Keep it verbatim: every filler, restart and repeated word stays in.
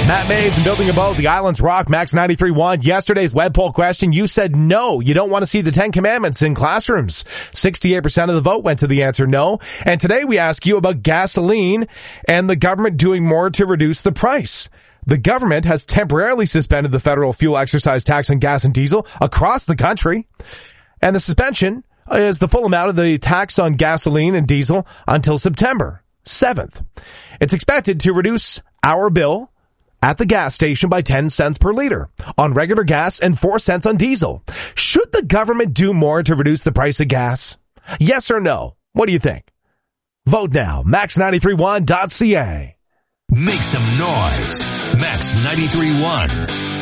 Matt Mays and Building a Boat, the Islands Rock, Max ninety-three point one. Yesterday's web poll question, you said no, you don't want to see the Ten Commandments in classrooms. sixty-eight percent of the vote went to the answer no. And today we ask you about gasoline and the government doing more to reduce the price. The government has temporarily suspended the federal fuel exercise tax on gas and diesel across the country. And the suspension is the full amount of the tax on gasoline and diesel until September seventh. It's expected to reduce our bill at the gas station by ten cents per liter on regular gas and four cents on diesel. Should the government do more to reduce the price of gas? Yes or no? What do you think? Vote now. max ninety-three one dot c a. Make some noise. Max ninety-three point one.